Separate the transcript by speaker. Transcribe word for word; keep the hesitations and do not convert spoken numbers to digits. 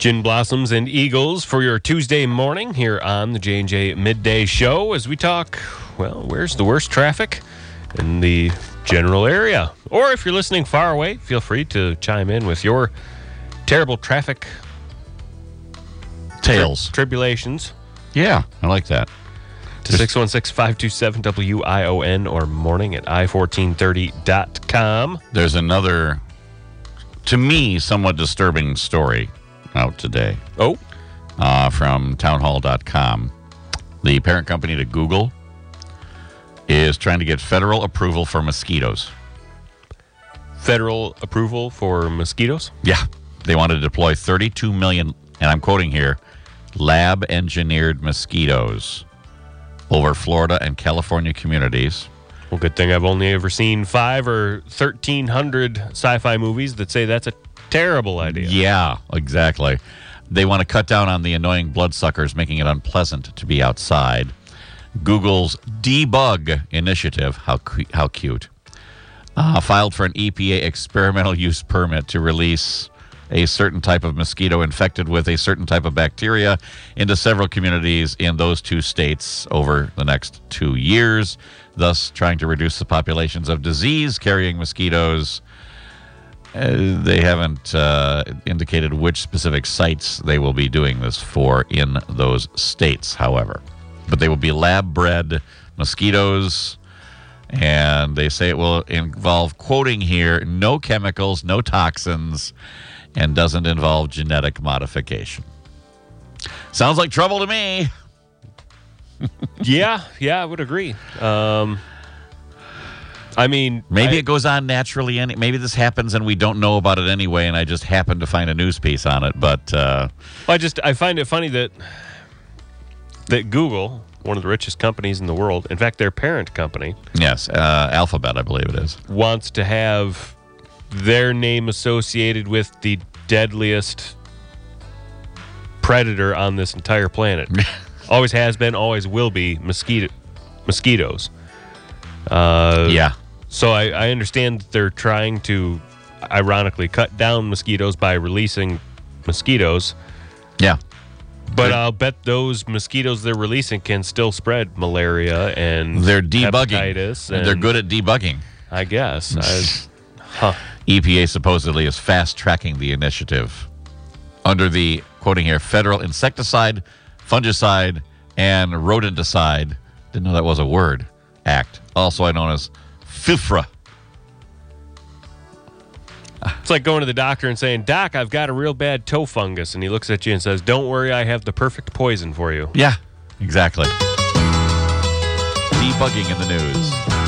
Speaker 1: Gin Blossoms and Eagles for your Tuesday morning here on the J and J Midday Show as we talk, well, where's the worst traffic in the general area? Or if you're listening far away, feel free to chime in with your terrible traffic
Speaker 2: tales,
Speaker 1: tri- tribulations.
Speaker 2: Yeah, I like that.
Speaker 1: To six one six, five two seven, W I O N or morning at i fourteen thirty dot com.
Speaker 2: There's another, to me, somewhat disturbing story out today.
Speaker 1: Oh?
Speaker 2: Uh, from townhall dot com. The parent company to Google is trying to get federal approval for mosquitoes.
Speaker 1: Federal approval for mosquitoes?
Speaker 2: Yeah. They want to deploy thirty-two million, and I'm quoting here, lab-engineered mosquitoes over Florida and California communities.
Speaker 1: Well, good thing I've only ever seen five or thirteen hundred sci-fi movies that say that's a terrible idea.
Speaker 2: Yeah, exactly. They want to cut down on the annoying bloodsuckers, making it unpleasant to be outside. Google's Debug initiative, how cu- how cute, uh, filed for an E P A experimental use permit to release a certain type of mosquito infected with a certain type of bacteria into several communities in those two states over the next two years, thus trying to reduce the populations of disease-carrying mosquitoes. Uh, they haven't uh, indicated which specific sites they will be doing this for in those states, however. But they will be lab-bred mosquitoes, and they say it will involve, quoting here, no chemicals, no toxins, and doesn't involve genetic modification. Sounds like trouble to me.
Speaker 1: yeah, yeah, I would agree. Um, I mean...
Speaker 2: Maybe
Speaker 1: I,
Speaker 2: it goes on naturally. Any, maybe this happens and we don't know about it anyway, and I just happened to find a news piece on it. But uh,
Speaker 1: I just I find it funny that that Google, one of the richest companies in the world, in fact, their parent company...
Speaker 2: Yes, uh, Alphabet, I believe it is.
Speaker 1: ...wants to have their name associated with the deadliest predator on this entire planet. Always has been, always will be, mosquito, mosquitoes. Uh,
Speaker 2: yeah.
Speaker 1: So I, I understand that they're trying to, ironically, cut down mosquitoes by releasing mosquitoes.
Speaker 2: Yeah.
Speaker 1: But they're, I'll bet those mosquitoes they're releasing can still spread malaria and
Speaker 2: they're debugging.
Speaker 1: hepatitis. And
Speaker 2: they're good at debugging.
Speaker 1: I guess. I, huh.
Speaker 2: E P A supposedly is fast-tracking the initiative under the, quoting here, Federal Insecticide, Fungicide, and Rodenticide, didn't know that was a word, Act, also known as FIFRA.
Speaker 1: It's like going to the doctor and saying, Doc, I've got a real bad toe fungus. And he looks at you and says, don't worry, I have the perfect poison for you.
Speaker 2: Yeah, exactly. Debugging in the news.